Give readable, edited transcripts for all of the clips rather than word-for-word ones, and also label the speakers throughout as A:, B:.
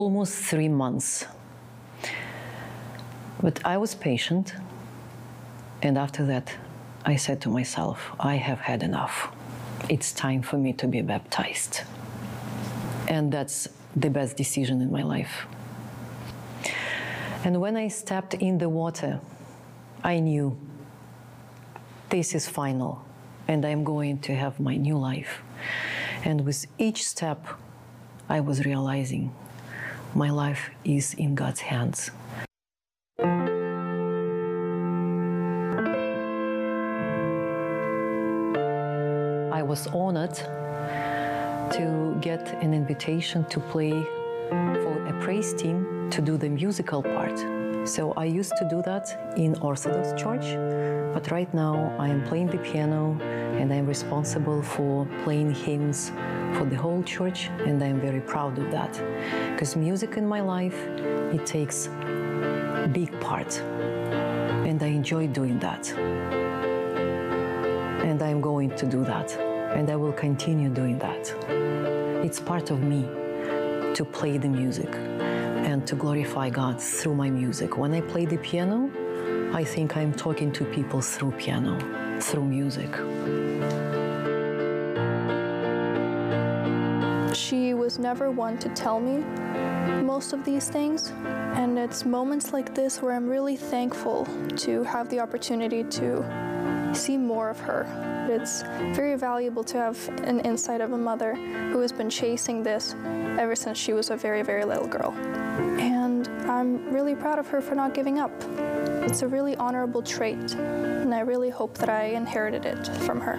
A: almost 3 months. But I was patient, and after that, I said to myself, I have had enough. It's time for me to be baptized. And that's the best decision in my life. And when I stepped in the water, I knew this is final, and I'm going to have my new life. And with each step, I was realizing my life is in God's hands. I was honored to get an invitation to play for a praise team to do the musical part. So I used to do that in Orthodox Church, but right now I am playing the piano and I'm responsible for playing hymns for the whole church, and I'm very proud of that. Because music in my life, it takes a big part, and I enjoy doing that. And I'm going to do that, and I will continue doing that. It's part of me to play the music and to glorify God through my music. When I play the piano, I think I'm talking to people through piano, through music.
B: She was never one to tell me most of these things, and it's moments like this where I'm really thankful to have the opportunity to see more of her. It's very valuable to have an insight of a mother who has been chasing this ever since she was a very, very little girl. And I'm really proud of her for not giving up. It's a really honorable trait, and I really hope that I inherited it from her.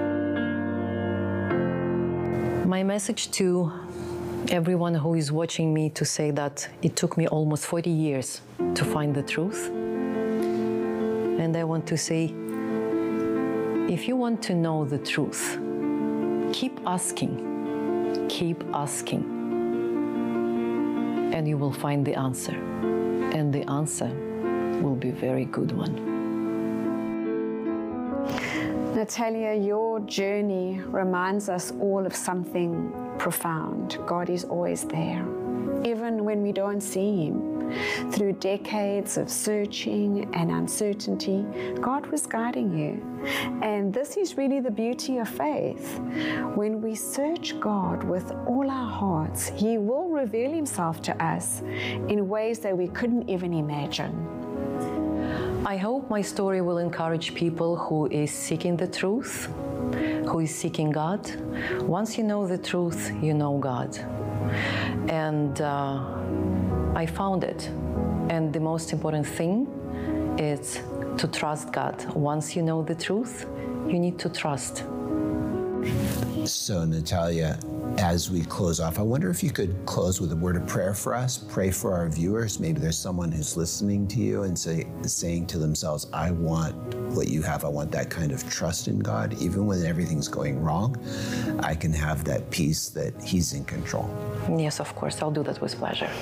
A: My message to everyone who is watching me to say that it took me almost 40 years to find the truth. And I want to say, if you want to know the truth, keep asking, and you will find the answer. And the answer will be a very good one.
C: Natalia, your journey reminds us all of something profound. God is always there, even when we don't see Him. Through decades of searching and uncertainty, God was guiding you. And this is really the beauty of faith. When we search God with all our hearts, He will reveal Himself to us in ways that we couldn't even imagine.
A: I hope my story will encourage people who is seeking the truth, who is seeking God. Once you know the truth, you know God. And I found it. And the most important thing is to trust God. Once you know the truth, you need to trust.
D: So, Natalia, as we close off, I wonder if you could close with a word of prayer for us, pray for our viewers. Maybe there's someone who's listening to you and saying to themselves, I want what you have. I want that kind of trust in God. Even when everything's going wrong, I can have that peace that He's in control.
A: Yes, of course. I'll do that with pleasure.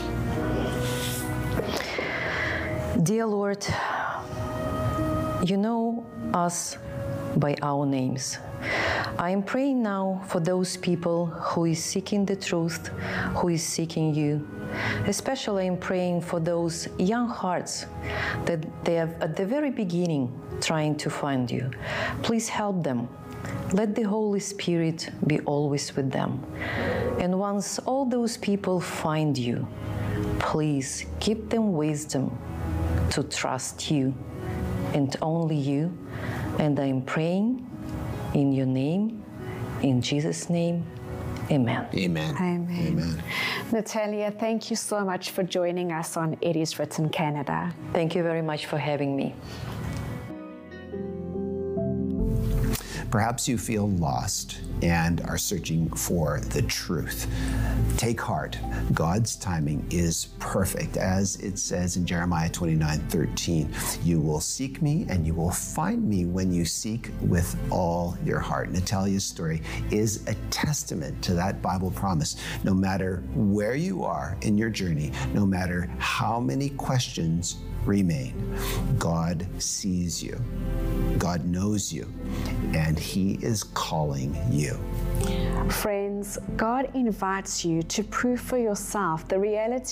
A: Dear Lord, you know us by our names. I am praying now for those people who is seeking the truth, who is seeking you. Especially I'm praying for those young hearts that they are at the very beginning trying to find you. Please help them. Let the Holy Spirit be always with them. And once all those people find you, please give them wisdom to trust you and only you. And I'm praying in your name, in Jesus' name, amen.
D: Amen.
C: Amen.
D: Amen.
C: Natalia, thank you so much for joining us on It Is Written Canada.
A: Thank you very much for having me.
D: Perhaps you feel lost and are searching for the truth. Take heart. God's timing is perfect. As it says in Jeremiah 29:13, you will seek me and you will find me when you seek with all your heart. Natalia's story is a testament to that Bible promise. No matter where you are in your journey, no matter how many questions remain, God sees you. God knows you, and He is calling you.
C: Friends, God invites you to prove for yourself the reality